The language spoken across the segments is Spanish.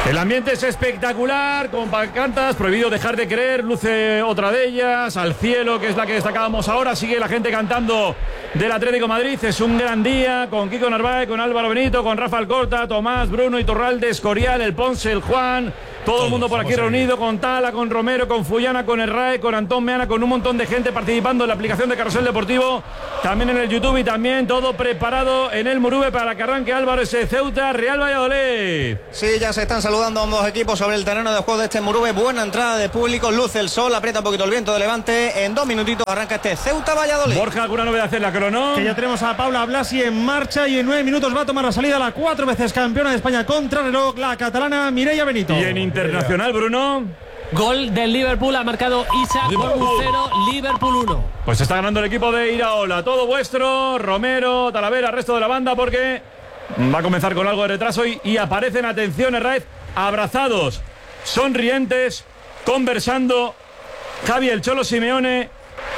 El ambiente es espectacular, con pancartas, prohibido dejar de creer, luce otra de ellas, al cielo, que es la que destacábamos ahora, sigue la gente cantando del Atlético de Madrid, es un gran día, con Kiko Narváez, con Álvaro Benito, con Rafa Alcorta, Tomás, Bruno, Iturralde, Escorial, el Ponce, el Juan, todo el mundo por aquí reunido, con Tala, con Romero, con Fullana, con Herrae, con Antón Meana, con un montón de gente participando en la aplicación de Carrusel Deportivo, también en el YouTube y también todo preparado en el Murube para que arranque Álvaro ese Ceuta, Real Valladolid. Sí, ya se están saludando ambos equipos sobre el terreno de juego de este Murube. Buena entrada de público, luce el sol, aprieta un poquito el viento de levante. En 2 minutitos arranca este Ceuta Valladolid. Borja, ¿alguna novedad en la crono? Que ya tenemos a Paula Blasi en marcha y en 9 minutos va a tomar la salida la 4 veces campeona de España contra reloj, la catalana Mireia Benito. Y en internacional, Bruno. Gol del Liverpool, ha marcado Isaac, 0, Liverpool 1. Pues está ganando el equipo de Iraola. Todo vuestro, Romero, Talavera, resto de la banda, porque va a comenzar con algo de retraso y aparecen, atención, Herraiz, abrazados, sonrientes, conversando Javi el Cholo Simeone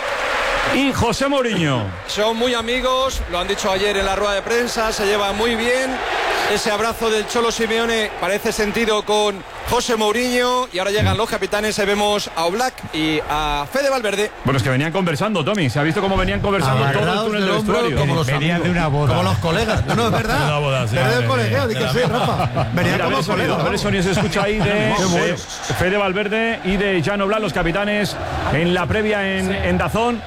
y José Mourinho. Son muy amigos, lo han dicho ayer en la rueda de prensa, se llevan muy bien. Ese abrazo del Cholo Simeone parece sentido con José Mourinho. Y ahora llegan los capitanes, vemos a Oblak y a Fede Valverde. Bueno, es que venían conversando, Tommy. Se ha visto cómo venían conversando todo el túnel del vestuario. Como los venían de una boda. Como los colegas. No, es verdad. Una boda, sí. Pero del colegio, di que sí, Rafa. Venían como los colegas. A ver, Sonia, se escucha ahí de Fede Valverde y de Jan Oblak, los capitanes, en la previa en Dazón,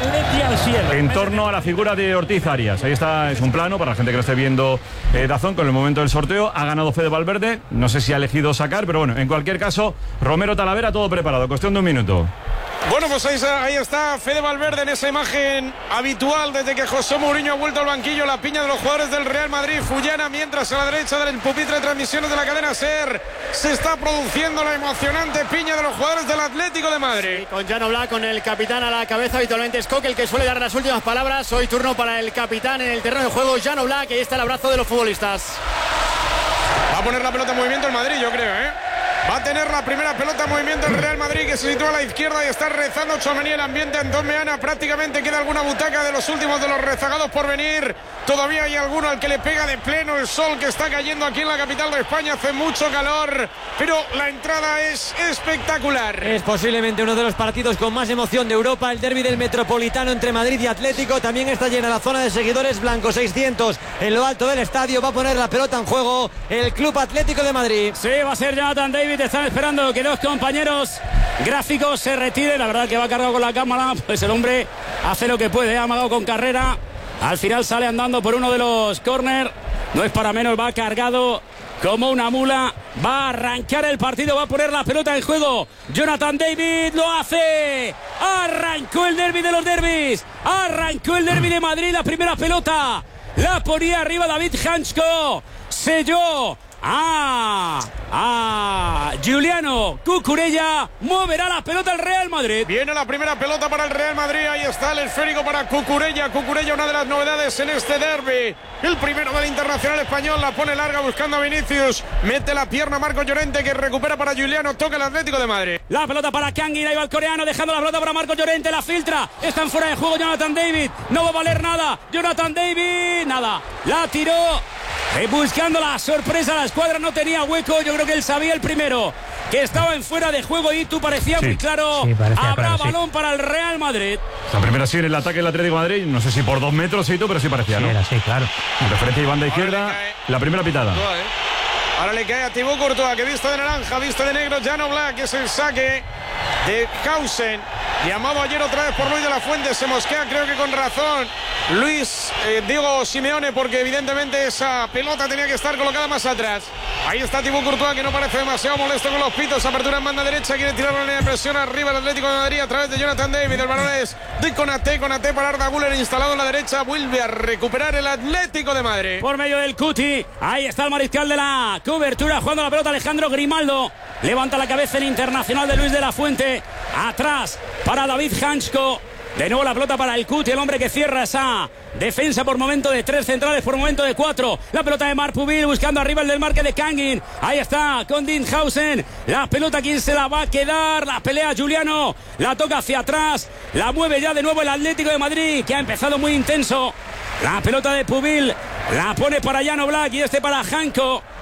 en torno a la figura de Ortiz Arias. Ahí está, es un plano para la gente que lo esté viendo Dazón con el momento del sorteo. Ha ganado Fede Valverde, no sé si ha elegido sacar, pero bueno, en cualquier caso, Romero, Talavera, todo preparado, cuestión de un minuto. Bueno, pues ahí está Fede Valverde en esa imagen habitual desde que José Mourinho ha vuelto al banquillo, la piña de los jugadores del Real Madrid. Fullana, mientras a la derecha del pupitre de transmisiones de la cadena SER se está produciendo la emocionante piña de los jugadores del Atlético de Madrid. Sí, con Jan Oblak, con el capitán a la cabeza, habitualmente es Coque el que suele dar las últimas palabras. Hoy turno para el capitán en el terreno de juego, Jan Oblak, y ahí está el abrazo de los futbolistas. Va a poner la pelota en movimiento el Madrid, yo creo, Va a tener la primera pelota en movimiento el Real Madrid, que se sitúa a la izquierda y está rezando Tchouaméni. El ambiente Antón Meana, prácticamente queda alguna butaca de los últimos de los rezagados por venir. Todavía hay alguno al que le pega de pleno el sol que está cayendo aquí en la capital de España. Hace mucho calor, pero la entrada es espectacular. Es posiblemente uno de los partidos con más emoción de Europa, el derbi del Metropolitano entre Madrid y Atlético. También está llena la zona de seguidores blancos, 600 en lo alto del estadio. Va a poner la pelota en juego el Club Atlético de Madrid. Sí, va a ser Jonathan David. Están esperando que los compañeros gráficos se retiren. La verdad que va cargado con la cámara, pues el hombre hace lo que puede, ha amagado con carrera. Al final sale andando por uno de los córner. No es para menos, va cargado como una mula. Va a arrancar el partido, va a poner la pelota en juego. Jonathan David lo hace. Arrancó el derbi de los derbis. Arrancó el derbi de Madrid. La primera pelota la ponía arriba David Hansko. Selló Giuliano Cucurella. Moverá la pelota el Real Madrid. Viene la primera pelota para el Real Madrid. Ahí está el esférico para Cucurella. Cucurella, una de las novedades en este derbi. El primero del Internacional español. La pone larga buscando a Vinicius. Mete la pierna Marco Llorente, que recupera para Giuliano. Toca el Atlético de Madrid. La pelota para Kangin. Ahí va el coreano dejando la pelota para Marco Llorente. La filtra. Están fuera de juego Jonathan David. No va a valer nada. Jonathan David. Nada. La tiró. Buscando la sorpresa, la escuadra no tenía hueco. Yo creo que él sabía el primero que estaba en fuera de juego y tú parecía muy claro. Sí, habrá claro, balón para el Real Madrid. La primera sí en el ataque del Atlético de Madrid. No sé si por 2 metros, pero sí parecía, ¿no? Sí, claro. En referencia a banda izquierda, la primera pitada. Ahora le cae a Thibaut Courtois, que viste de naranja, viste de negro. Jan Oblak, que es el saque de Hausen. Llamado ayer otra vez por Luis de la Fuente. Se mosquea, creo que con razón, Diego Simeone, porque evidentemente esa pelota tenía que estar colocada más atrás. Ahí está Thibaut Courtois, que no parece demasiado molesto con los pitos. Apertura en banda derecha, quiere tirar la línea de presión arriba el Atlético de Madrid a través de Jonathan David. El balón es de Konaté para Arda Güler, instalado en la derecha. Vuelve a recuperar el Atlético de Madrid. Por medio del Cuti, ahí está el mariscal de la cobertura, jugando la pelota Alejandro Grimaldo. Levanta la cabeza el internacional de Luis de la Fuente. Atrás para David Hansko. De nuevo la pelota para el Cuti, el hombre que cierra esa defensa por momento de 3 centrales, por momento de 4. La pelota de Marc Pubil buscando arriba el del marque de Kangin. Ahí está con Dinhausen. La pelota, ¿quién se la va a quedar? La pelea Giuliano. La toca hacia atrás. La mueve ya de nuevo el Atlético de Madrid, que ha empezado muy intenso. La pelota de Pubil la pone para Jan Oblak y para Hansko.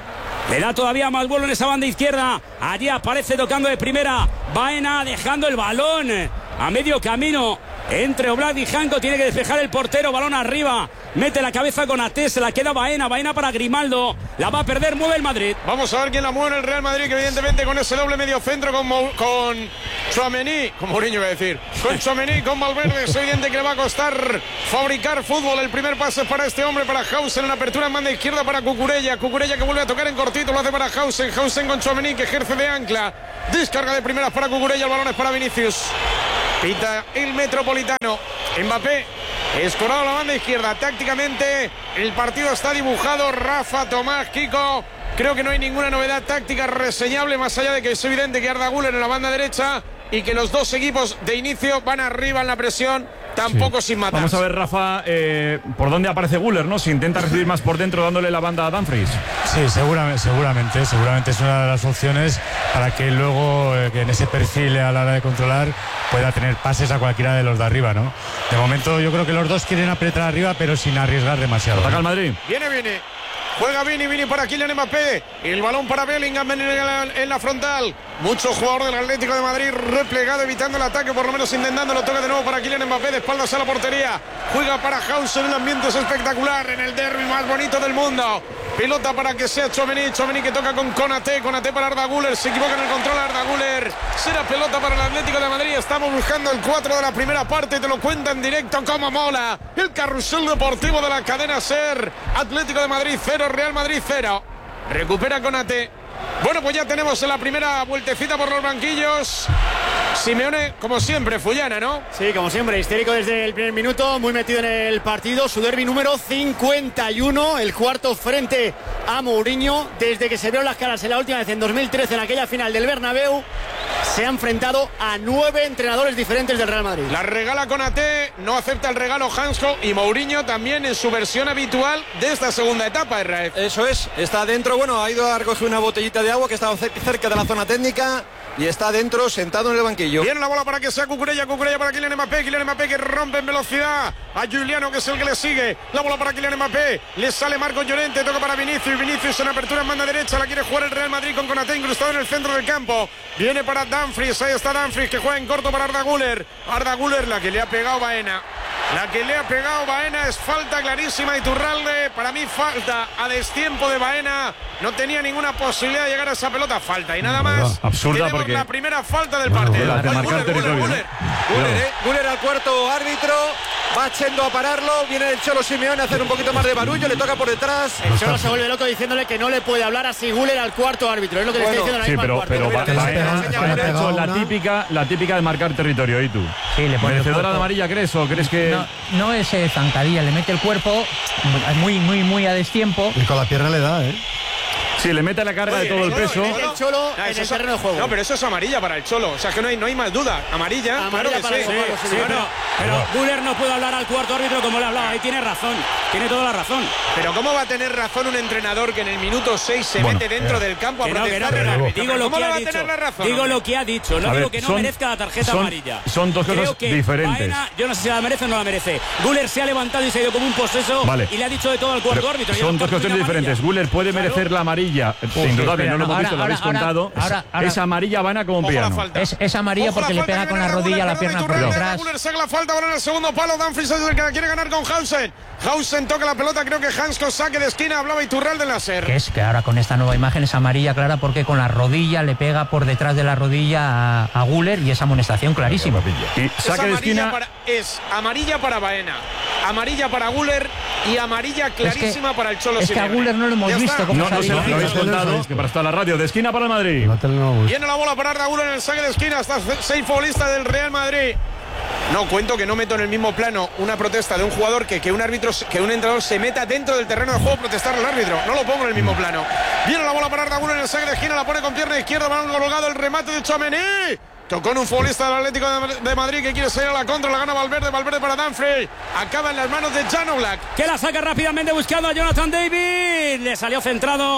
Le da todavía más vuelo en esa banda izquierda. Allí aparece tocando de primera Baena, dejando el balón a medio camino entre Oblak y Janko. Tiene que despejar el portero, balón arriba. Mete la cabeza con Até, se la queda Baena. Baena para Grimaldo. La va a perder, mueve el Madrid. Vamos a ver quién la mueve el Real Madrid, que evidentemente con ese doble medio centro con Tchouaméni, con Mourinho voy a decir, con Tchouaméni, con Valverde, es evidente que le va a costar fabricar fútbol. El primer pase para este hombre, para Hausen, en la apertura en banda izquierda para Cucurella. Cucurella que vuelve a tocar en cortito, lo hace para Hausen. Hausen con Tchouaméni que ejerce de ancla. Descarga de primeras para Cucurella, el balón es para Vinicius. Pita el Metropolitano. Mbappé escorado a la banda izquierda. Tácticamente el partido está dibujado. Rafa, Tomás, Kiko. Creo que no hay ninguna novedad táctica reseñable, más allá de que es evidente que Arda Güler en la banda derecha y que los dos equipos de inicio van arriba en la presión, tampoco sin matar. Vamos a ver, Rafa, por dónde aparece Güler, ¿no? Si intenta recibir más por dentro dándole la banda a Dumfries. Sí, seguramente es una de las opciones para que luego que en ese perfil a la hora de controlar pueda tener pases a cualquiera de los de arriba, ¿no? De momento yo creo que los dos quieren apretar arriba, pero sin arriesgar demasiado. Ataca el Madrid. Viene. Juega Vini para Kylian Mbappé. El balón para Bellingham en la frontal. Mucho jugador del Atlético de Madrid replegado, evitando el ataque, por lo menos intentándolo. Toca de nuevo para Kylian Mbappé, de espaldas a la portería. Juega para Hausen, el ambiente es espectacular en el derbi más bonito del mundo. Pilota para que sea Tchouaméni que toca con Konaté para Arda Güler. Se equivoca en el control Arda Güler. Será pelota para el Atlético de Madrid. Estamos buscando el 4 de la primera parte. Te lo cuenta en directo como mola. El carrusel deportivo de la cadena SER. Atlético de Madrid 0, Real Madrid 0. Recupera Konaté. Bueno, pues ya tenemos la primera vueltecita por los banquillos. Simeone, como siempre, Fullana, ¿no? Sí, como siempre, histérico desde el primer minuto, muy metido en el partido. Su derbi número 51, el cuarto frente a Mourinho. Desde que se vieron las caras en la última vez, en 2013, en aquella final del Bernabéu, se ha enfrentado a 9 entrenadores diferentes del Real Madrid. La regala Konaté, no acepta el regalo Hansko, y Mourinho también en su versión habitual de esta segunda etapa, Raef. Eso es, está dentro, bueno, ha ido a recoger una botellita de agua que estaba cerca de la zona técnica y está dentro, sentado en el banquillo. Viene la bola para que sea Cucurella para Kylian Mbappé que rompe en velocidad a Giuliano, que es el que le sigue. La bola para Kylian Mbappé, le sale Marco Llorente, toca para Vinicius en apertura en banda derecha, la quiere jugar el Real Madrid con Konaté incrustado en el centro del campo. Viene para Dumfries, ahí está Dumfries que juega en corto para Arda Güler, la que le ha pegado Baena. La que le ha pegado Baena es falta clarísima. Iturralde, para mí falta a destiempo de Baena. No tenía ninguna posibilidad de llegar a esa pelota. Falta y nada más. Absurda, tenemos porque la primera falta del partido. De marcar territorio. Güler al cuarto árbitro. Va Chendo a pararlo. Viene el Cholo Simeone a hacer un poquito más de barullo. Le toca por detrás. El Cholo se vuelve loco diciéndole que no le puede hablar así Güler al cuarto árbitro. Es lo que le está diciendo la misma cuarto. Pero la típica de marcar territorio. ¿Y tú? Sí, le pone ¿Merecedora de amarilla crees o crees que...? No es zancadilla, le mete el cuerpo muy a destiempo. Y con la pierna le da, ¿eh? Sí, le mete la carga de todo el peso. El Cholo en el terreno de juego. No, pero eso es amarilla para el Cholo. O sea, que no hay más duda. Amarilla claro que para sí. Pero Güler no puede hablar al cuarto árbitro como le hablaba. Ahí tiene razón. Tiene toda la razón. Pero ¿cómo va a tener razón un entrenador que en el minuto 6 se mete dentro del campo a protestar? Digo lo que ha dicho. Digo lo que ha dicho. No digo que no merezca la tarjeta amarilla. Son dos cosas diferentes. Baena, yo no sé si la merece o no la merece. Güler se ha levantado y se ha ido como un poseso y le ha dicho de todo al cuarto árbitro. Son dos cuestiones diferentes. Güler puede merecer la amarilla. Indudable, no lo hemos visto, lo habéis contado. Es amarilla Baena como un piano. Es amarilla porque le pega con la rodilla a la pierna por detrás. Güler saca la falta, balón en el segundo palo. Dumfries es el que la quiere ganar con Hausen. Hausen toca la pelota, creo que Hansko saque de esquina, hablaba Iturralde de la SER. Que es que ahora con esta nueva imagen es amarilla clara porque con la rodilla le pega por detrás de la rodilla a Güler y es amonestación clarísima. Y saque de esquina. Es amarilla para Baena, amarilla para Güler y amarilla clarísima para el Cholo Simeone. Es que a Güler no lo hemos visto como no se lo habéis contado, es que para estar la radio de esquina para el Madrid. Viene la bola para Arda Güler en el saque de esquina, hasta 6 futbolistas del Real Madrid. No, cuento que no meto en el mismo plano una protesta de un jugador que un entrenador se meta dentro del terreno de juego a protestar al árbitro. No lo pongo en el mismo plano. Viene la bola para Arda Güler en el saque de esquina, la pone con pierna izquierda, balón colgado, el remate de Tchouaméni. Tocó en un futbolista del Atlético de Madrid que quiere salir a la contra, la gana Valverde para Dumfries. Acaba en las manos de Jan Oblak. Que la saca rápidamente buscando a Jonathan David. Le salió centrado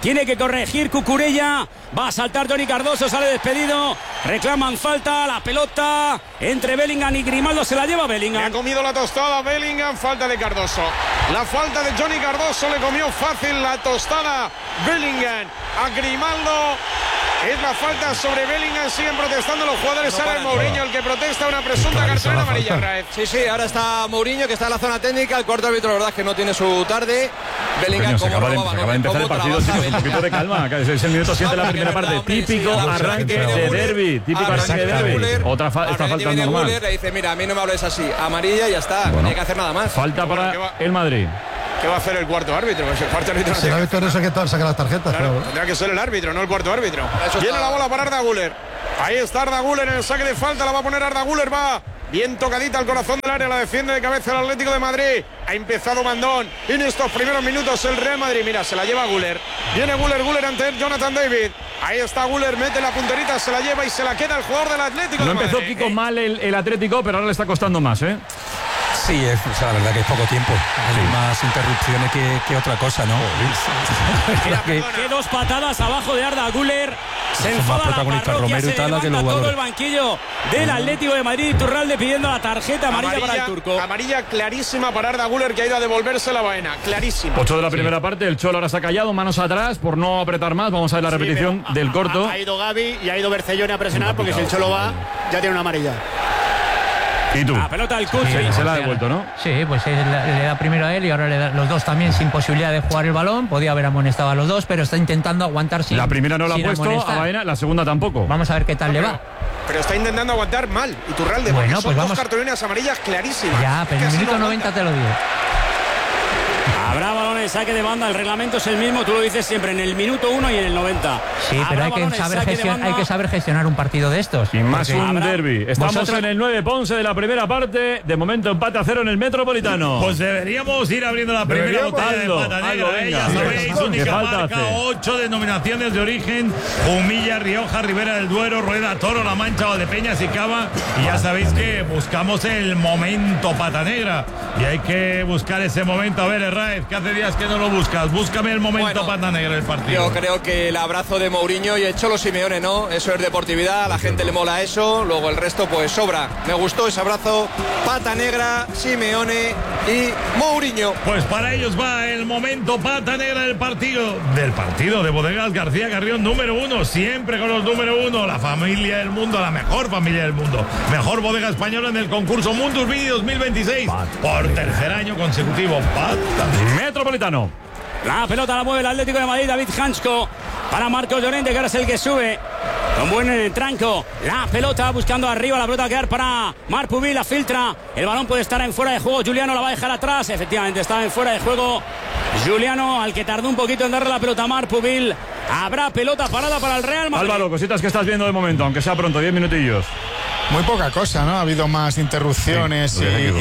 tiene que corregir Cucurella, va a saltar Johnny Cardoso, sale despedido, reclaman falta, la pelota entre Bellingham y Grimaldo, se la lleva Bellingham. Le ha comido la tostada Bellingham, falta de Cardoso. La falta de Johnny Cardoso le comió fácil la tostada Bellingham a Grimaldo. Es la falta sobre Bellingham, siguen protestando los jugadores. Ahora Mourinho el que protesta una presunta cartulina amarilla, Raez. Sí, ahora está Mourinho que está en la zona técnica, el cuarto árbitro la verdad es que no tiene su tarde. Bellingham se acaba de empezar el partido, chicos, un poquito de calma, es el minuto 7 de la primera parte, típico arranque de derbi, otra está faltando normal. Le dice, mira, a mí no me hables así, amarilla y ya está, no hay que hacer nada más. Falta para el Madrid. ¿Qué va a hacer el cuarto árbitro? El cuarto árbitro no el árbitro no saca las tarjetas. Claro, tendrá que ser el árbitro, no el cuarto árbitro. Viene la bola para Arda Güler. Ahí está Arda Güler en el saque de falta. La va a poner Arda Güler. Va bien tocadita al corazón del área. La defiende de cabeza el Atlético de Madrid. Ha empezado Mandón. En estos primeros minutos el Real Madrid. Mira, se la lleva Güler. Viene Güler ante Jonathan David. Ahí está Güler. Mete la punterita, se la lleva y se la queda el jugador del Atlético de Madrid. No empezó Kiko mal el Atlético, pero ahora le está costando más, ¿eh? Sí, la verdad que es poco tiempo. Hay más interrupciones que otra cosa, ¿no? Que dos patadas abajo de Arda Güler. Se enfada la parroquia, se levanta todo el banquillo del Atlético de Madrid. Iturralde pidiendo la tarjeta amarilla para el turco. Amarilla clarísima para Arda Güler, que ha ido a devolverse la vaina. Clarísima. 8 de la primera parte, el Cholo ahora se ha callado, manos atrás por no apretar más. Vamos a ver la repetición del corto. Ha ido Gavi y ha ido Bercellone a presionar porque si el Cholo va, ya tiene una amarilla. ¿Y tú? La pelota del Cuti. Se la ha devuelto, ¿no? Sí, pues le da primero a él y ahora le da los dos también sin posibilidad de jugar el balón. Podía haber amonestado a los dos, pero está intentando aguantar sin. La primera no la ha puesto a Baena, la segunda tampoco. Vamos a ver qué tal le va. Pero está intentando aguantar mal. Iturralde, bueno, son pues dos cartulinas amarillas clarísimas. Ya, pero en el minuto 90 te lo digo. Habrá balón en saque de banda, el reglamento es el mismo, tú lo dices siempre, en el minuto 1 y en el 90. Sí, pero hay que saber gestionar un partido de estos. Y más un derbi. Estamos en el 9 Ponce de la primera parte. De momento empate a 0 en el Metropolitano. Pues deberíamos ir abriendo la primera botella de pata negra. Ya sabéis, única marca, 8 denominaciones de origen: Humilla, Rioja, Ribera del Duero, Rueda, Toro, La Mancha, Valdepeñas y Cava. Y ya sabéis que buscamos el momento pata negra. Y hay que buscar ese momento. A ver, Herráez, que hace días que no lo buscas. Búscame el momento pata negra del partido. Yo creo que el abrazo de Mourinho y el Cholo Simeone, ¿no? Eso es deportividad, a la gente le mola eso. Luego el resto, pues sobra. Me gustó ese abrazo. Pata negra, Simeone y Mourinho. Pues para ellos va el momento pata negra del partido. Del partido de Bodegas García Carrión, número 1. Siempre con los número 1. La familia del mundo, la mejor familia del mundo. Mejor bodega española en el concurso Mundus Vini 2026. Por tercer año consecutivo. Metropolitano. La pelota la mueve el Atlético de Madrid, David Hansko para Marcos Llorente, que ahora es el que sube. Con buen en el tranco. La pelota buscando arriba, la pelota va a quedar para Marc Pubil, la filtra. El balón puede estar en fuera de juego. Juliano la va a dejar atrás. Efectivamente, estaba en fuera de juego. Juliano, al que tardó un poquito en darle la pelota a Marc Pubil. Habrá pelota parada para el Real Madrid. Álvaro, cositas que estás viendo de momento, aunque sea pronto, 10 minutillos. Muy poca cosa, ¿no? Ha habido más interrupciones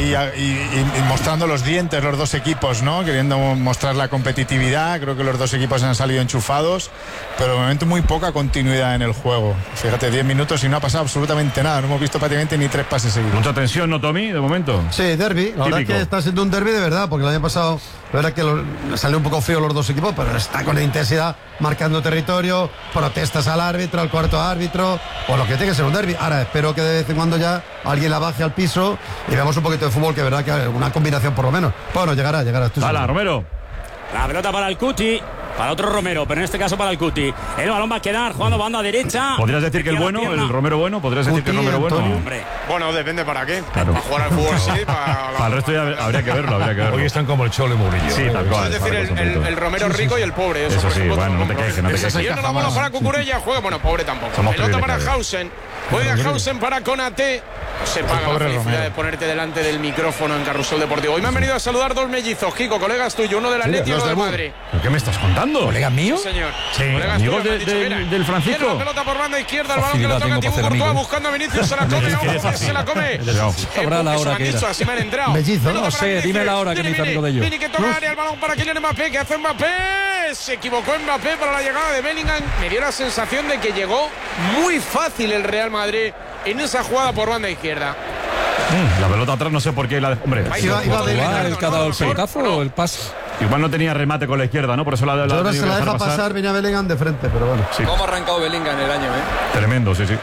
y mostrando los dientes los dos equipos, ¿no? Queriendo mostrar la competitividad. Creo que los dos equipos han salido enchufados, pero de momento muy poca continuidad en el juego. Fíjate, 10 minutos y no ha pasado absolutamente nada. No hemos visto prácticamente ni 3 pases seguidos. Mucha tensión, ¿no, Tommy, de momento? Sí, derbi. La verdad es que está siendo un derbi de verdad, porque el año pasado, la verdad es que salió un poco frío los dos equipos, pero está con intensidad, marcando territorio, protestas al árbitro, al cuarto árbitro, o lo que tiene que ser un derbi. Ahora espero que de vez en cuando ya alguien la baje al piso y veamos un poquito de fútbol, que es verdad que una combinación por lo menos. Bueno, llegará. Hala, Romero. La pelota para el Cuti. Para otro Romero, pero en este caso para el Cuti. El balón va a quedar jugando banda derecha. ¿Podrías decir que el bueno, el Romero bueno? ¿Podrías decir que el Romero bueno? Hombre. Bueno, depende para qué. Claro. Para jugar al fútbol, sí. Para el resto ya habría que verlo, Hoy están como el Cholo y Mourinho. Sí, tal cual. Es decir, el Romero rico y el pobre. Eso sí, bueno, no te quejes. Y la bola para Cucurella, juega, bueno, pobre tampoco. Pelota para Hausen. Juega Hausen para Konate. Se paga la felicidad de ponerte delante del micrófono en Carrusel Deportivo. Hoy me han venido a saludar dos mellizos, Kiko, colegas tuyos, uno del Atlético y uno del Madrid. ¿Qué me estás contando? ¿Colegas míos? Sí, señor. Sí, amigos del Francisco. Tiene la pelota por banda izquierda, el balón que le toca a Thibaut Courtois buscando a Vinicius, se la come, ojo que se la come. Sabrá la hora que era. Así me han entrado. Mellizo, no sé, dime la hora que me hizo amigo de ellos. Tiene que tocar el balón para Kylian Mbappé, que hace Mbappé. Se equivocó Mbappé para la llegada de Bellingham. Me dio la sensación de que llegó muy fácil el Real Madrid en esa jugada por banda izquierda. La pelota atrás no sé por qué. Hombre, ¿El que ha dado el pelotazo o el pase? Igual no tenía remate con la izquierda, ¿no? Por eso ahora se la deja pasar, venía Bellingham de frente, pero bueno. Sí. ¿Cómo ha arrancado Bellingham el año, Tremendo, sí.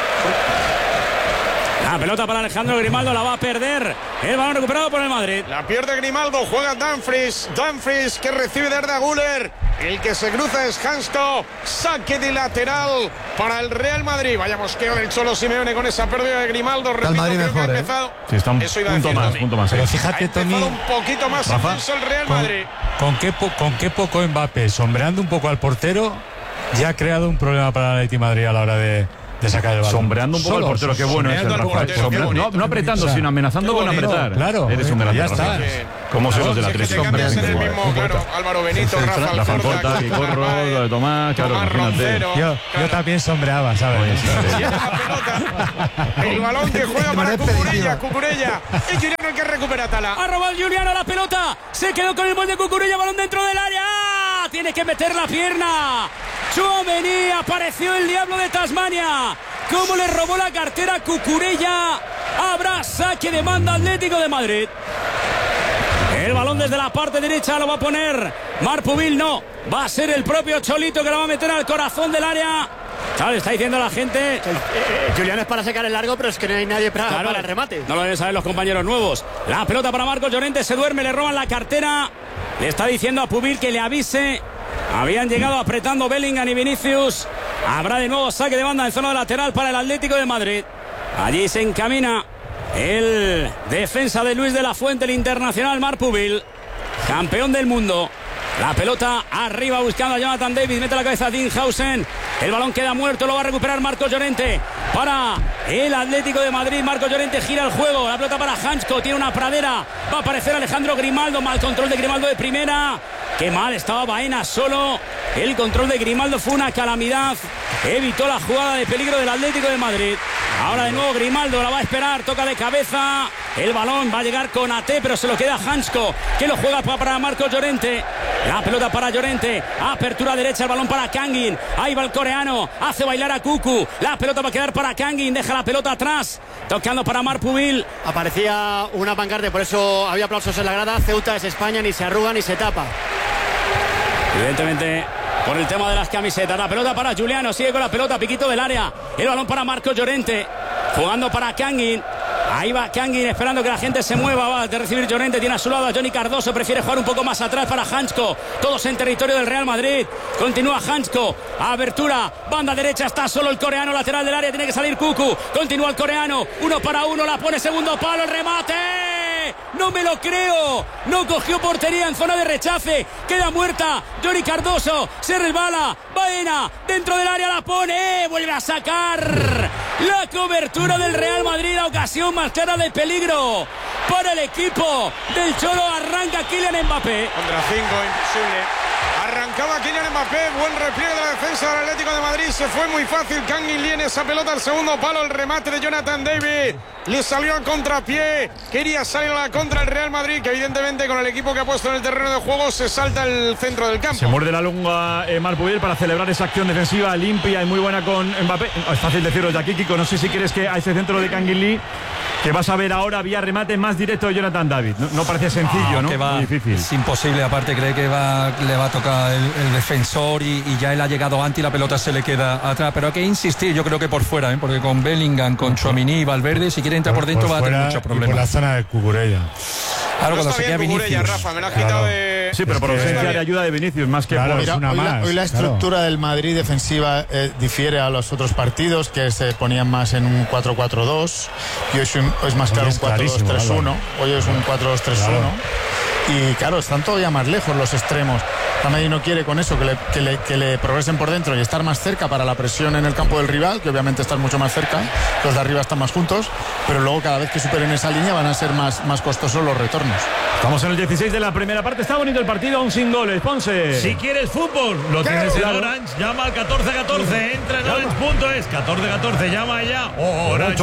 La pelota para Alejandro Grimaldo, la va a perder. El balón recuperado por el Madrid. La pierde Grimaldo, juega Dumfries. Dumfries que recibe de Arda Güler. El que se cruza es Hansko. Saque de lateral para el Real Madrid. Vaya mosqueo del Cholo Simeone con esa pérdida de Grimaldo. Repito, el Madrid creo mejor, que ha empezado. Sí, está un punto más. Pero fíjate, Tony, un poquito más intenso el Real Madrid. ¿Con qué poco Mbappé, sombreando un poco al portero, ya ha creado un problema para el Atlético de Madrid a la hora de sacar el balón? Sombreando un poco al portero, qué bueno es el Rafael. No apretando, sino amenazando con apretar. Claro, eres un delantero. ya está. Como son los del Atlético. Claro, Álvaro Benito, Rafa Alcorta, Picorro, Tomás, claro, imagínate. Yo también sombreaba, ¿sabes? El balón que juega para Cucurella. Es Juliano el que recupera Tala. Ha robado Juliano la pelota. Se quedó con el gol de Cucurella, balón dentro del área. Tiene que meter la pierna. Tchouaméni, apareció el diablo de Tasmania. ¿Cómo le robó la cartera a Cucurella? Habrá saque de banda Atlético de Madrid. El balón desde la parte derecha lo va a poner Marpubil. No, va a ser el propio Cholito que lo va a meter al corazón del área. Claro, está diciendo la gente. Julián es para sacar el largo, pero es que no hay nadie para el remate. No lo deben saber los compañeros nuevos. La pelota para Marcos Llorente, se duerme, le roban la cartera. Le está diciendo a Pubil que le avise. Habían llegado apretando Bellingham y Vinicius. Habrá de nuevo saque de banda en zona lateral para el Atlético de Madrid. Allí se encamina el defensa de Luis de la Fuente, el internacional Marpubil, campeón del mundo. La pelota arriba buscando a Jonathan David, mete la cabeza a Dinhausen. El balón queda muerto, lo va a recuperar Marcos Llorente para el Atlético de Madrid. Marcos Llorente gira el juego, la pelota para Hansko, tiene una pradera, va a aparecer Alejandro Grimaldo, mal control de Grimaldo de primera. Qué mal estaba Baena solo. El control de Grimaldo fue una calamidad. Evitó la jugada de peligro del Atlético de Madrid. Ahora de nuevo Grimaldo la va a esperar, toca de cabeza. El balón va a llegar con AT, pero se lo queda Hansko, que lo juega para Marcos Llorente. La pelota para Llorente, apertura derecha, el balón para Kangin. Ahí va el coreano, hace bailar a Cucu. La pelota va a quedar para Kangin, deja la pelota atrás, tocando para Marpubil. Aparecía una pancarta, por eso había aplausos en la grada. Ceuta es España, ni se arruga ni se tapa. Evidentemente, por el tema de las camisetas. La pelota para Juliano, sigue con la pelota, piquito del área. El balón para Marcos Llorente, jugando para Kangin. Ahí va Kangin esperando que la gente se mueva. Va a recibir Llorente, tiene a su lado a Johnny Cardoso. Prefiere jugar un poco más atrás para Hansko. Todos en territorio del Real Madrid. Continúa Hansko. Abertura, banda derecha, está solo el coreano, lateral del área. Tiene que salir Cucu. Continúa el coreano. 1 para 1, la pone segundo palo, el remate. No me lo creo. No cogió portería en zona de rechace. Queda muerta. Johnny Cardoso se resbala. Baena dentro del área, la pone. Vuelve a sacar. La cobertura del Real Madrid. La ocasión más clara de peligro para el equipo del Cholo. Arranca Kylian Mbappé. Contra 5, imposible. Arrancaba Kylian Mbappé, buen repliegue de la defensa del Atlético de Madrid. Se fue muy fácil. Kangin Lee en esa pelota al segundo palo. El remate de Jonathan David. Le salió a contrapié. Quería salir a la contra el Real Madrid, que evidentemente con el equipo que ha puesto en el terreno de juego se salta el centro del campo. Se muerde la lengua Marpubil para celebrar esa acción defensiva limpia y muy buena con Mbappé. Es fácil decirlo ya aquí, Kiko. No sé si quieres que a ese centro de Kangin Lee, que vas a ver ahora vía remate más directo de Jonathan David. No parece sencillo, ¿no? Muy difícil. Es imposible, aparte cree que le va a tocar el defensor y ya él ha llegado antes y la pelota se le queda atrás. Pero hay que insistir, yo creo que por fuera, porque con Bellingham, con Tchouaméni y Valverde, si quiere entrar por dentro va a tener muchos problemas. Por la zona de Cucurella. Claro, cuando se queda Vinicius. Rafa, me la has quitado de... Sí, pero por ausencia de ayuda de Vinicius, más que por una más. Hoy la estructura del Madrid defensiva difiere a los otros partidos, que se ponían más en un 4-4-2 y hoy es más claro un 4-2-3-1. Hoy es un 4-2-3-1. Y claro, están todavía más lejos los extremos. El Madrid no quiere con eso que le progresen por dentro y estar más cerca para la presión en el campo del rival, que obviamente están mucho más cerca, los de arriba están más juntos, pero luego cada vez que superen esa línea van a ser más costosos los retornos. Estamos en el 16 de la primera parte, está bonito el partido, aún sin goles. Ponce. Si quieres fútbol, lo tienes en Orange, llama al 1414, entra en orange.es, 1414, llama ya. Orange.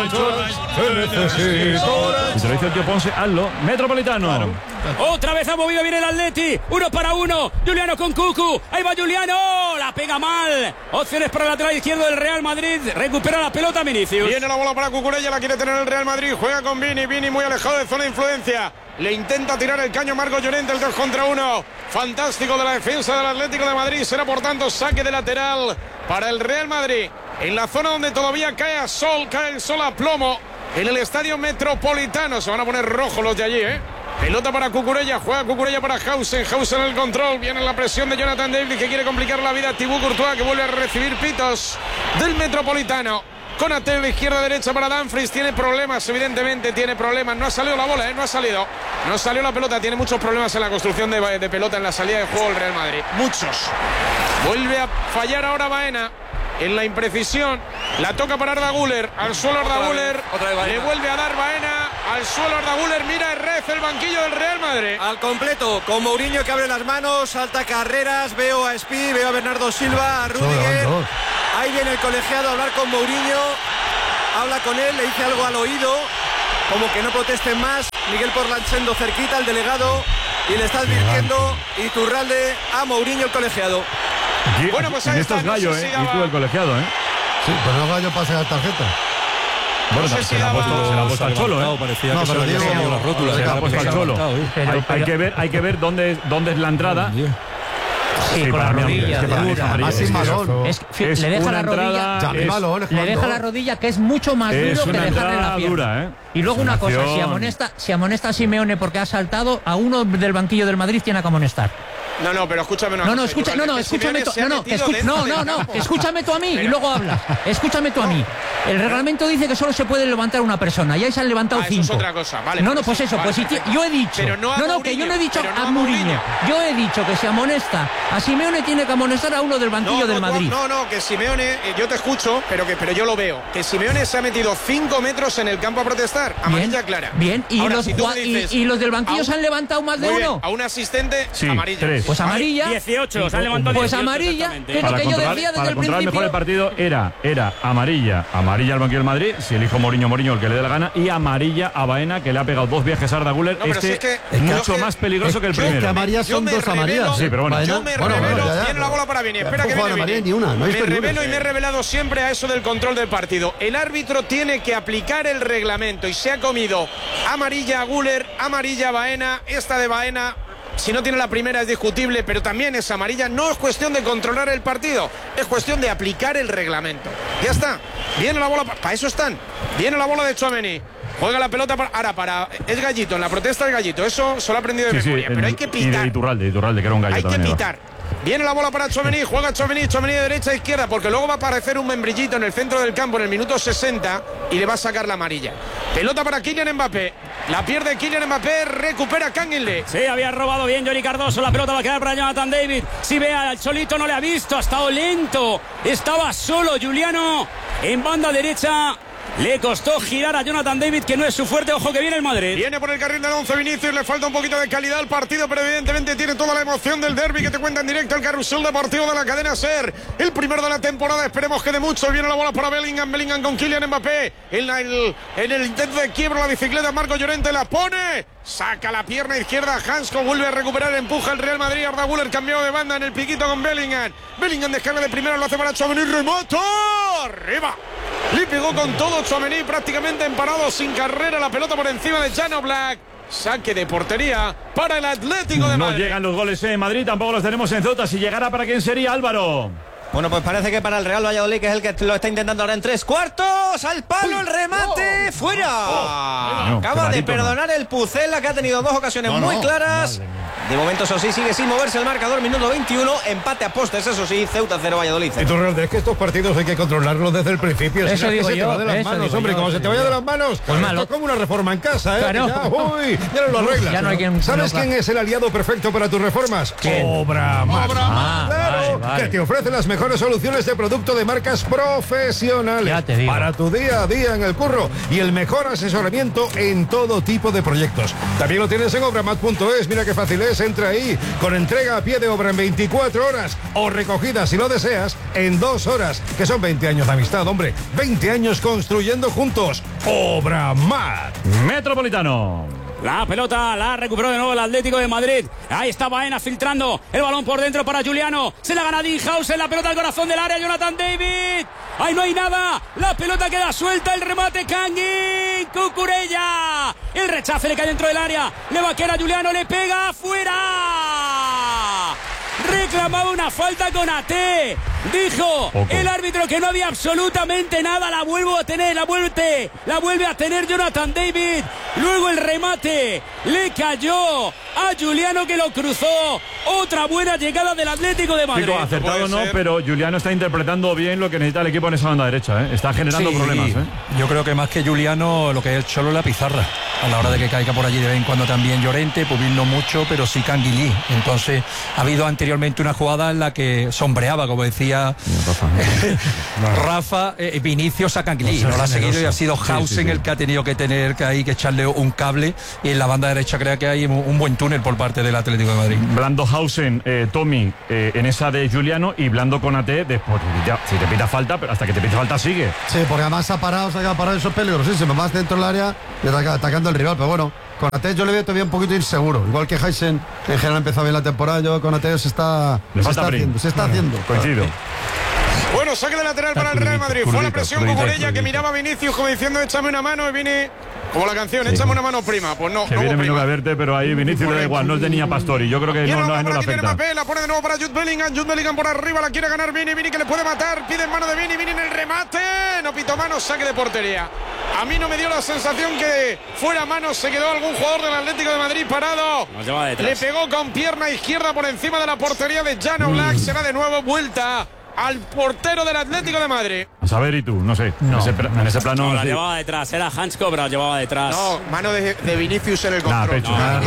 Si te lo dice el tío Ponce, hazlo. Metropolitano. Claro. Otra vez ha movido bien el Atleti. 1 para 1. Juliano con Cucu. Ahí va Juliano. La pega mal. Opciones para el lateral izquierdo del Real Madrid. Recupera la pelota Vinicius. Viene la bola para Cucurella. La quiere tener el Real Madrid. Juega con Vini. Vini muy alejado de zona de influencia. Le intenta tirar el caño Marco Llorente, el 2 contra 1. Fantástico de la defensa del Atlético de Madrid. Será por tanto saque de lateral para el Real Madrid. En la zona donde todavía cae el sol a plomo. En el estadio Metropolitano. Se van a poner rojos los de allí, Pelota para Cucurella, juega Cucurella para Hausen en el control, viene la presión de Jonathan David que quiere complicar la vida a Thibaut Courtois, que vuelve a recibir pitos del Metropolitano. Con Ateo, izquierda-derecha para Dumfries, tiene problemas, evidentemente tiene problemas, no ha salido la bola, no ha salido la pelota, tiene muchos problemas en la construcción de pelota en la salida de juego el Real Madrid, muchos. Vuelve a fallar ahora Baena. En la imprecisión, la toca para Arda Güler, al suelo Arda Güler, le vuelve a dar Baena, al suelo Arda Güler, mira Herrez, el banquillo del Real Madrid. Al completo, con Mourinho que abre las manos, salta Carreras, veo a Espí, veo a Bernardo Silva, a Rüdiger. Ahí viene el colegiado a hablar con Mourinho, habla con él, le dice algo al oído, como que no protesten más. Miguel Porlanchendo cerquita, el delegado, y le está advirtiendo Iturralde a Mourinho, el colegiado. Bueno, pues ahí está, Gallo, no sé si y tú el colegiado, Sí, pero no Gallo pasa la tarjeta. Bueno, no sé se la ha puesto al Cholo, Parecía que se le había salido las rótulas. Se la ha puesto al Cholo. Hay que ver dónde es la entrada. Sí, con la rodilla. Le deja la rodilla. Le deja la rodilla, que es mucho más duro que dejarle la pierna. Y luego una cosa, si amonesta a Simeone porque ha saltado, a uno del banquillo del Madrid tiene que amonestar. No, pero escúchame escúchame tú a mí y luego hablas. Escúchame tú a mí. El reglamento dice que solo se puede levantar una persona y ahí se han levantado 5. Eso es otra cosa, vale. Pues eso, pues si yo he dicho. Que yo no he dicho a Mourinho. Yo he dicho que si amonesta a Simeone tiene que amonestar a uno del banquillo del Madrid. No, que Simeone, yo te escucho, pero yo lo veo. Que Simeone se ha metido 5 metros en el campo a protestar. Amarilla clara. Bien, y ahora, los del banquillo se han levantado más de uno. A un asistente, sí, amarilla. 3. Pues amarilla. 18, se han levantado. Pues amarilla, que es lo que yo decía desde el principio. Mejor el partido era amarilla al banquillo del Madrid, si elijo Mourinho el que le dé la gana, y amarilla a Baena, que le ha pegado 2 viajes a Arda Güler. Es mucho más peligroso que el primero. Que amarillas son 2 amarillas. Sí, pero bueno. Yo me revelo, viene la bola para Vini, espera que viene. Me revelo y me he revelado siempre a eso del control del partido. El árbitro tiene que aplicar el reglamento y se ha comido amarilla a Güler, amarilla a Baena, esta de Baena. Si no tiene la primera es discutible, pero también es amarilla. No es cuestión de controlar el partido, es cuestión de aplicar el reglamento. Ya está. Viene la bola, para eso están. Viene la bola de Tchouaméni. Juega la pelota es Gallito, en la protesta es Gallito. Eso se lo ha aprendido de memoria, pero hay que pitar. Y de Iturralde, que era un gallo. Hay que pitar. Viene la bola para Tchouaméni, juega Tchouaméni de derecha a izquierda, porque luego va a aparecer un membrillito en el centro del campo en el minuto 60 y le va a sacar la amarilla. Pelota para Kylian Mbappé. La pierde Kylian Mbappé, recupera Canguilhe. Sí, había robado bien Johnny Cardoso, la pelota va a quedar para Jonathan David. Si ve al Cholito, no le ha visto, ha estado lento. Estaba solo Juliano en banda derecha. Le costó girar a Jonathan David, que no es su fuerte. Ojo que viene el Madrid. Viene por el carril del 11 Vinicius. Le falta un poquito de calidad al partido, pero evidentemente tiene toda la emoción del derbi que te cuenta en directo el carrusel deportivo de la cadena SER. El primero de la temporada. Esperemos que de mucho. Viene la bola para Bellingham. Bellingham con Kylian Mbappé. En el intento de quiebra la bicicleta. Marco Llorente la pone. Saca la pierna izquierda. Hansko vuelve a recuperar. Empuja el Real Madrid. Arda Güler cambió de banda en el piquito con Bellingham. Bellingham descarga de primero. Lo hace para Tchouaméni. Remata. Arriba. Le pegó con todo Tchouaméni, prácticamente emparado, sin carrera, la pelota por encima de Jan Oblak. Saque de portería para el Atlético de Madrid. No llegan los goles en Madrid, tampoco los tenemos en Ceuta. Si llegara, ¿para quién sería, Álvaro? Bueno, pues parece que para el Real Valladolid, que es el que lo está intentando ahora en 3/4. Al palo el remate. ¡Fuera! Acaba de perdonar el Pucela, que ha tenido 2 ocasiones muy claras. De momento, eso sí, sigue sin moverse el marcador. Minuto 21, empate a postes, eso sí. Ceuta 0, Valladolid 0. Y tú, Real, es que estos partidos hay que controlarlos desde el principio. Eso digo yo. Se te va de las manos, hombre. Como se te vaya de las manos, pues malo. Esto es como una reforma en casa, ¿eh? Claro. Ya no lo arreglas. Ya no hay quien, ¿Sabes quién es el aliado perfecto para tus reformas? Obramar. Claro, que te ofrece las mejores soluciones de producto de marcas profesionales. Ya te digo. Para tu día a día en el curro y el mejor asesoramiento en todo tipo de proyectos. También lo tienes en obramat.es. Mira qué fácil es. Entra ahí con entrega a pie de obra en 24 horas o recogida, si lo deseas, en 2 horas. Que son 20 años de amistad, hombre. 20 años construyendo juntos. Obramat. Metropolitano. La pelota la recuperó de nuevo el Atlético de Madrid. Ahí está Baena filtrando el balón por dentro para Juliano. Se la gana Dinhausen, la pelota al corazón del área. Jonathan David. Ahí no hay nada. La pelota queda suelta. El remate Kangin. Cucurella. El rechace le cae dentro del área. Le va a quedar a Juliano, le pega fuera. Reclamaba una falta con Ate. Dijo el árbitro que no había absolutamente nada. La vuelvo a tener, la vuelve a tener Jonathan David. Luego el remate le cayó a Juliano, que lo cruzó. Otra buena llegada del Atlético de Madrid. Chico, acertado no, pero Juliano está interpretando bien lo que necesita el equipo en esa banda derecha, ¿eh? Está generando problemas, ¿eh? Yo creo que más que Juliano, lo que es el Cholo es la pizarra. A la hora de que caiga por allí de vez en cuando también Llorente, Pubil no mucho, pero sí Canguilí. Entonces ha habido anteriormente una jugada en la que sombreaba, como decía Rafa, Vinicius a Canguilí. No la ha seguido y ha sido Hausen el que ha tenido que tener que echarle un cable. Y en la banda derecha creo que hay un buen túnel por parte del Atlético de Madrid. Blando, Hausen, Tommy en esa de Juliano, y Blando con Ate después. Ya, si te pita falta, pero hasta que te pita falta sigue. Sí, porque además se ha parado, eso es peligrosísimo. Más dentro del área y atacando al rival, pero bueno. Con Ate yo le veo todavía un poquito inseguro. Igual que Hausen en general empezó bien la temporada, yo con Ate se está haciendo. Coincido. Bueno, saque de lateral para el Real Madrid. Fue la presión Cucurella, que miraba a Vinicius como diciendo échame una mano, y viene como la canción, échame una mano prima. Pues no, que viene menudo a verte, pero ahí Vinicius le da igual, no es de niña Pastori. Yo creo que no le afecta. La pone de nuevo para Jude Bellingham por arriba, la quiere ganar Vini que le puede matar, pide en mano de Vini en el remate, no pitó mano, saque de portería. A mí no me dio la sensación que fuera mano, se quedó algún jugador del Atlético de Madrid parado. Le pegó con pierna izquierda por encima de la portería de Jan Oblak, será de nuevo vuelta al portero del Atlético de Madrid. A saber, y tú, no sé. En ese plano. No, la llevaba detrás, era Hans Cobra, llevaba detrás. No, mano de Vinicius en el control.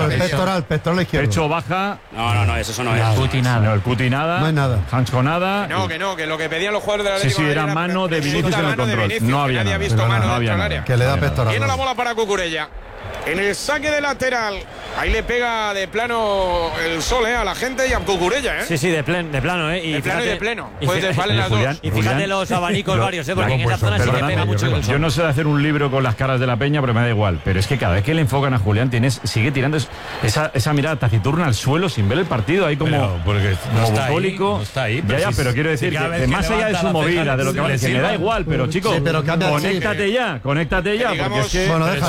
Pectoral izquierdo. Pecho baja. No, eso no es. El Cuti nada. No hay nada. Hans con nada. Que lo que pedían los jugadores del Atlético de Madrid. Era mano de Vinicius en el control. No había nadie ha visto mano dentro del área. Que le da pectoral. Viene la bola para Cucurella. En el saque de lateral, ahí le pega de plano el sol a la gente y a Cucurella, ¿eh? Sí, de plano, ¿eh? De pleno. Vale las dos. Y fíjate los abanicos varios, ¿eh? Porque en esa zona sí le pega mucho el sol. Yo no sé hacer un libro con las caras de la peña, pero me da igual. Pero es que cada vez que le enfocan a Julián, sigue tirando esa mirada taciturna al suelo sin ver el partido, ahí como bucólico. No está ahí. Ya, pero quiero decir que más allá de su movida, de lo que vale, que me da igual, pero chicos, conéctate ya, porque es que. Bueno,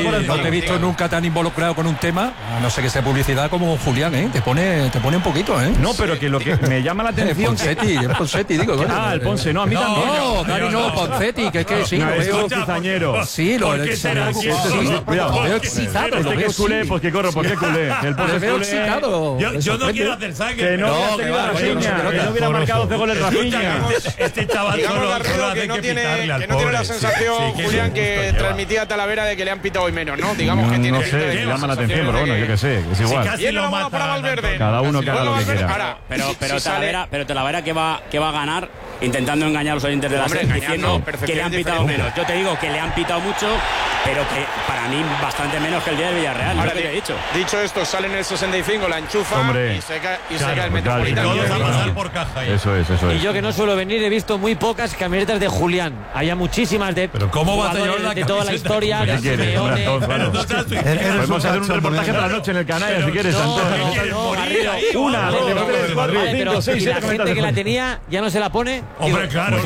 deja nunca tan involucrado con un tema, a no sé que sea publicidad, como Julián, ¿eh? Te pone un poquito, ¿eh? No, pero que lo que me llama la atención. Poncetti, digo. El Ponce, no, a mí también. No, Dani no, Poncetti, que es que sí, lo veo cizañero. Sí, lo veo excitado. Este que es culé, pues que corro, ¿por qué culé? El Ponce veo excitado. Yo no quiero hacer saque. Que no hubiera marcado 12 goles Rafinha. Este chaval que no tiene la sensación, Julián, que transmitía a Talavera de que le han pitado hoy menos, ¿no? Digamos que tiene. No sé, llama la atención, pero bueno, yo qué sé, es igual. Casi lo mata para Valverde. Cada uno que haga lo que quiera. Pero Talavera que va a ganar intentando engañar a los oyentes de la serie diciendo que le han pitado menos. Yo te digo que le han pitado mucho, pero que para mí bastante menos que el día del Villarreal. Ahora, lo que he dicho. Dicho esto, sale en el 65, la enchufa y se cae el Metropolitano. Eso es. Y yo, que no suelo venir, he visto muy pocas camisetas de Julián. Había muchísimas de jugadores de toda la historia, de Simeone. Podemos hacer un reportaje para la noche en el canal, si quieres. Una, pero si la gente que la tenía ya no se la pone. Hombre, claro.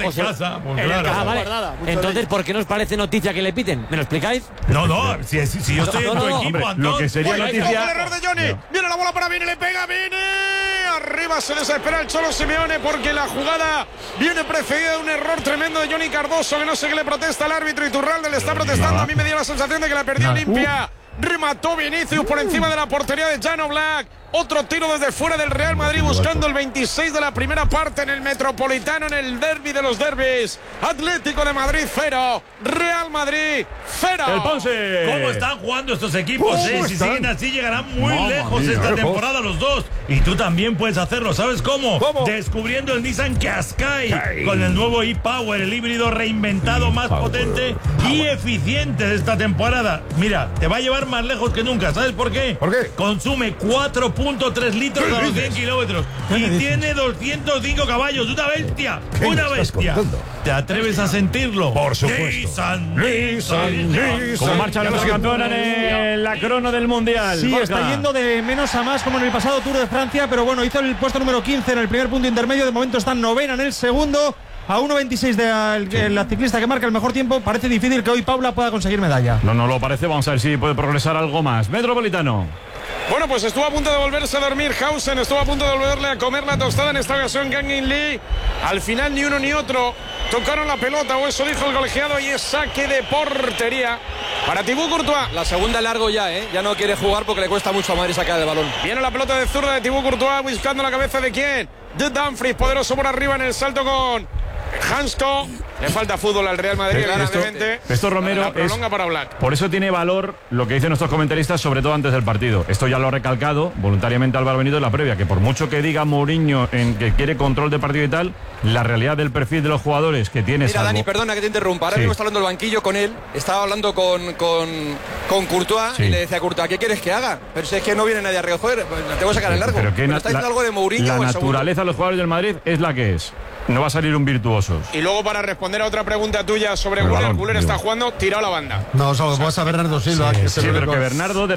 Vale. Entonces, ¿por qué nos parece noticia que le piten? ¿Me lo explicáis? No, si yo estoy en tu equipo, Antón. Lo que sería noticia. El error de Johnny. Viene la bola para Vini, le pega Vini. Arriba se desespera el Cholo Simeone porque la jugada viene precedida de un error tremendo de Johnny Cardoso, que no sé qué le protesta al árbitro. Iturralde le está protestando. A mí me dio la sensación de que la perdió limpia. Remató Vinicius por encima de la portería de Jan Oblak. Otro tiro desde fuera del Real Madrid, buscando el 26 de la primera parte en el Metropolitano, en el derbi de los derbis. Atlético de Madrid 0, Real Madrid 0. El Ponce. ¿Cómo están jugando estos equipos? Si siguen así, llegarán muy lejos esta temporada los dos. Y tú también puedes hacerlo. ¿Sabes cómo? Descubriendo el Nissan Qashqai con el nuevo e-Power, el híbrido reinventado, más potente y eficiente de esta temporada. Mira, te va a llevar más lejos que nunca. ¿Sabes por qué? Consume 4.3 litros a los 100 kilómetros y tiene 205 caballos. Una bestia. ¿Te atreves a sentirlo? Por supuesto. Nissan. ¿Cómo marcha nuestra campeona en la crono del Mundial? Sí, está yendo de menos a más como en el pasado Tour de Francia, pero bueno, hizo el puesto número 15 en el primer punto intermedio. De momento está novena en el segundo. A 1.26 la ciclista que marca el mejor tiempo, parece difícil que hoy Paula pueda conseguir medalla. No lo parece. Vamos a ver si puede progresar algo más. Metropolitano. Bueno, pues estuvo a punto de volverse a dormir Hausen, estuvo a punto de volverle a comer la tostada en esta ocasión Kang-in Lee. Al final ni uno ni otro tocaron la pelota, o eso dijo el colegiado, y es saque de portería para Thibaut Courtois. La segunda largo ya, ya no quiere jugar porque le cuesta mucho a Madrid sacar el balón. Viene la pelota de zurda de Thibaut Courtois buscando la cabeza de quién, de Dumfries, poderoso por arriba en el salto con Hansko. Le falta fútbol al Real Madrid, evidentemente. Esto Romero la prolonga para Black. Por eso tiene valor lo que dicen nuestros comentaristas, sobre todo antes del partido. Esto ya lo ha recalcado voluntariamente Álvaro Benito en la previa, que por mucho que diga Mourinho en que quiere control de partido y tal, la realidad del perfil de los jugadores que tiene. Mira, Dani, perdona que te interrumpa. Ahora mismo está hablando el banquillo con él. Estaba hablando con Courtois y le decía a Courtois, ¿qué quieres que haga? Pero si es que no viene nadie a recoger, pues tengo que sacar el largo. Pero está diciendo algo de Mourinho. La naturaleza de los jugadores del Madrid es la que es. No va a salir un virtuoso. Y luego, para responder a otra pregunta tuya sobre Güler, Güler está jugando tirado a la banda. No, solo vas a Bernardo Silva. Sí, pero que Bernardo